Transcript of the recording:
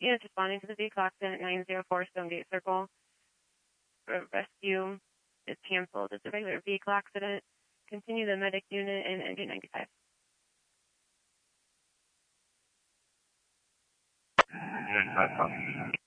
Units responding to the vehicle accident 904 Stonegate Circle. Rescue is canceled. It's a regular vehicle accident. Continue the medic unit in engine 95. Engine 95.